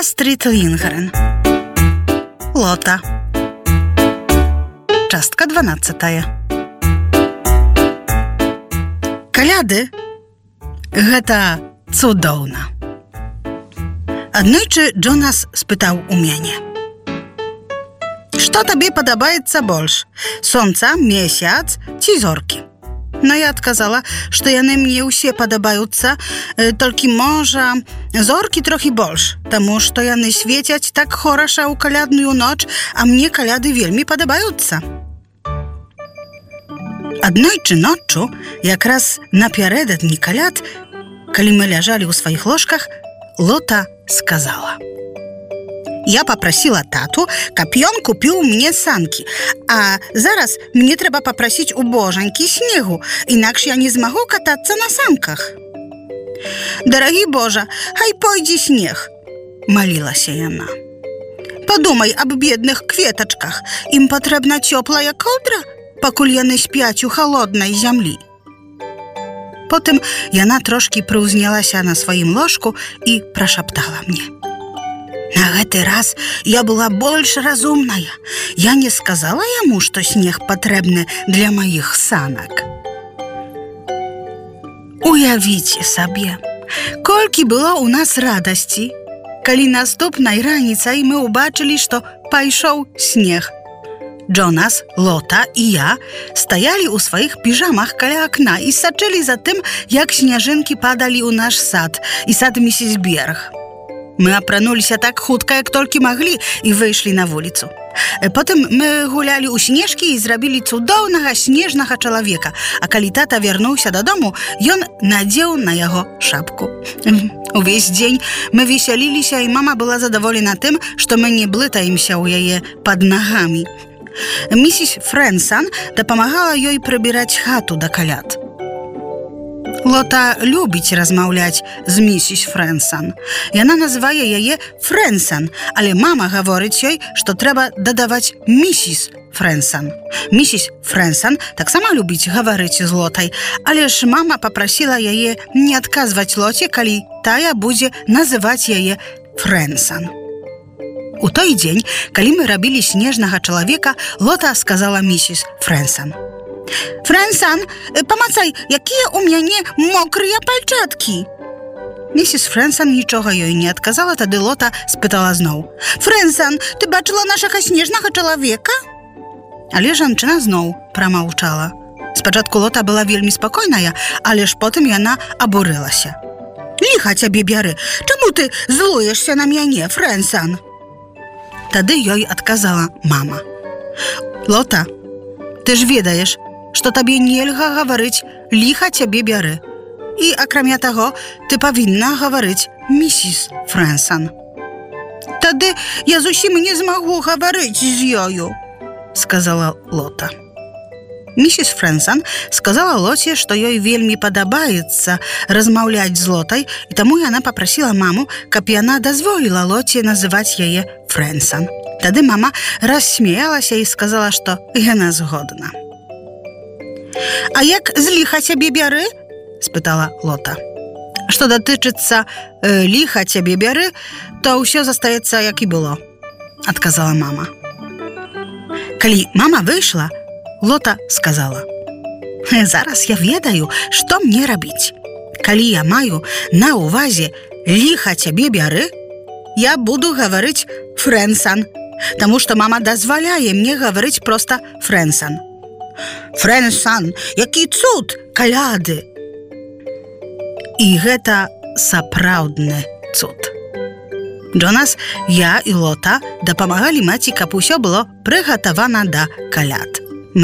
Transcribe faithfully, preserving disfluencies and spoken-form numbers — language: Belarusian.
Astrid Lindgren. Lota. Частка дванаццатая. Каляды – гэта цудоўна. Аднойчы Джонас спытаў у мяне: «Што табе падабаецца больш? Сонца, месяц ці зоркі?» Но я адказала, што яны мне ўсе падабаюцца, толькі, можа, зоркі трохі больш, таму што яны свецяць так хораша ў калядную ноч, а мне каляды вельмі падабаюцца. Аднойчы ноччу, якраз напярэдадні каляд, калі мы ляжалі ў сваіх ложках, Лота сказала: «Я попросила тату, каб ён купіў мне санкі, а зараз мне трэба попросіць у божанькі снегу, інакш я не змагу катацца на санках». «Дарагі Божа, хай пойдзе снег», – малілася яна. «Падумай аб бедных кветачках, ім патрэбна цёплая коўдра, пакуль яны спяць у халоднай зямлі». Потым яна трошкі прыўзнялася на сваім ложку і прашаптала мне: «На гэты раз я была больш разумная. Я не сказала яму, што снег патрэбны для маіх санак». Уявіце сабе, колькі было ў нас радасці, калі наступнай раніцай мы ўбачылі, што пайшоў снег. Джонас, Лота і я стаялі ў сваіх піжамах каля акна і сачылі за тым, як сняжынкі падалі ў наш сад і сад місіс Берг. Мы апрануліся так хутка, як толькі маглі, і выйшлі на вуліцу. Потым мы гулялі ў снежкі і зрабілі цудоўнага снежнага чалавека, а калі тата вярнуўся дадому, ён надзеў на яго шапку. Увесь дзень мы весяліліся, і мама была задаволена тым, што мы не блытаемся ў яе пад нагамі. Місіс Фрэнсан дапамагала ёй прыбіраць хату да каляд. Лота любіць размаўляць з місіс Фрэнсан. Яна называе яе Фрэнсан, але мама гаворыць ёй, што трэба дадаваць місіс Фрэнсан. Місіс Фрэнсан таксама любіць гаварыць з Лотай, але ж мама папрасіла яе не адказваць Лоце, калі тая будзе называць яе Фрэнсан. У той дзень, калі мы рабілі снежнага чалавека, Лота сказала місіс Фрэнсан: «Фрэнсан, памацай, якія ў мяне мокрыя пальчаткі». Місіс Фрэнсан нічога ёй не адказала, тады Лота спытала зноў: «Фрэнсан, ты бачыла нашага снежнага чалавека?» Але жанчына зноў прамаўчала. Спачатку Лота была вельмі спакойная, але ж потым яна абурылася. «Ліха цябе бяры, чаму ты злуешся на мяне, Фрэнсан?» Тады ёй адказала мама: «Лота, ты ж ведаеш, што табе нельга гаварыць «ліха цябе бяры». І, акрамя таго, ты павінна гаварыць «місіс Фрэнсан». «Тады я зусім не змагу гаварыць з ёю», – сказала Лота. Місіс Фрэнсан сказала Лоце, што ёй вельмі падабаецца размаўляць з Лотай, і таму яна папрасіла маму, каб яна дазволіла Лоце называць яе Фрэнсан. Тады мама рассмеялася і сказала, што яна згодна. «А як з ліха цябе бяры?» – спытала Лота. «Што датычыцца э, ліха цябе бяры, то ўсё застаецца, як і было», – адказала мама. Калі мама выйшла, Лота сказала: «Зараз я ведаю, што мне рабіць. Калі я маю на ўвазе «ліха цябе бяры», я буду гаварыць «Фрэнсан», таму што мама дазваляе мне гаварыць проста «Фрэнсан». «Фрэнсан, які цуд, каляды!» І гэта сапраўдны цуд. Джонас, я і Лота дапамагалі маці, каб усё было прыгатавана да каляд.